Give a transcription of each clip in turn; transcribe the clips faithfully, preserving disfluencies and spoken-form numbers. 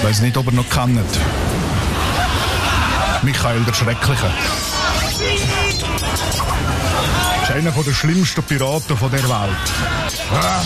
Ich weiss nicht, ob ihr noch kennt. Michael der Schreckliche. Das ist einer der schlimmsten Piraten der Welt. Ah.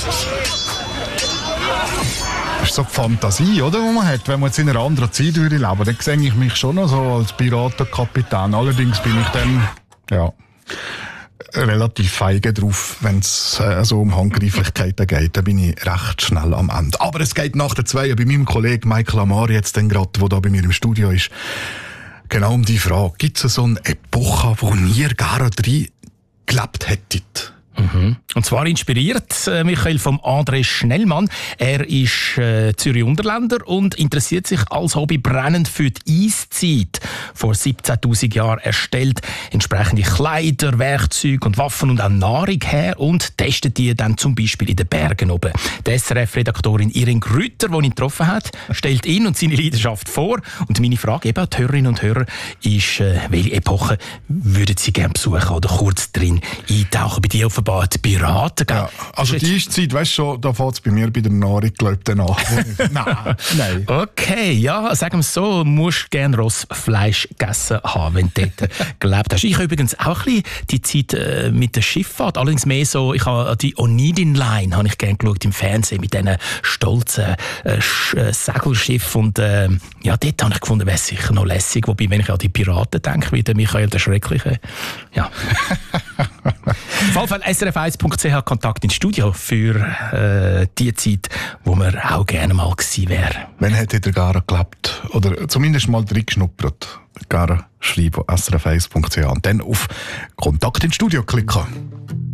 Das ist so die Fantasie, oder, die man hat. Wenn man jetzt in einer anderen Zeit würde leben, dann sehe ich mich schon noch so als Piratenkapitän. Allerdings bin ich dann, ja, relativ feige drauf, wenn es äh, so um Handgreiflichkeiten geht. Da bin ich recht schnell am Ende. Aber es geht nach der zwei bei meinem Kollegen Michael Amar jetzt dann gerade, der da bei mir im Studio ist, genau um die Frage. Gibt es so eine Epoche, wo ihr gerne drin gelebt hättet? Mhm. Und zwar inspiriert äh, Michael vom André Schnellmann. Er ist äh, Zürich-Unterländer und interessiert sich als Hobby brennend für die Eiszeit. Vor siebzehntausend Jahren erstellt entsprechende Kleider, Werkzeuge und Waffen und auch Nahrung her und testet die dann zum Beispiel in den Bergen oben. Die S R F-Redaktorin Irene Grüter, die ihn getroffen hat, stellt ihn und seine Leidenschaft vor. Und meine Frage eben an die Hörerinnen und Hörer ist, äh, welche Epoche würden Sie gerne besuchen oder kurz drin eintauchen? Bei dir offenbar die Piraten, gell? Ja, also die Eiszeit, weißt du schon, da fängt es bei mir bei der Nahrung, glaube ich, an. Nein, nein. Okay, ja, sagen wir es so, du musst gerne Rossfleisch gegessen haben, wenn du dort gelebt hast. Ich habe übrigens auch ein bisschen die Zeit äh, mit der Schifffahrt, allerdings mehr so, ich habe die Onidin Line habe ich gerne geschaut im Fernsehen, mit diesen stolzen äh, äh, Segelschiffen und äh, ja, dort habe ich gefunden, wäre es sicher noch lässig, wobei, wenn ich an die Piraten denke, wie der Michael der Schreckliche, ja. Auf jeden Fall S R F eins Punkt C H Kontakt ins Studio für äh, die Zeit, wo man auch gerne mal gewesen wäre. Wann hättet ihr gerne gelebt? Oder zumindest mal reingeschnuppert? Gerne schreiben S R F eins Punkt C H und dann auf Kontakt ins Studio klicken.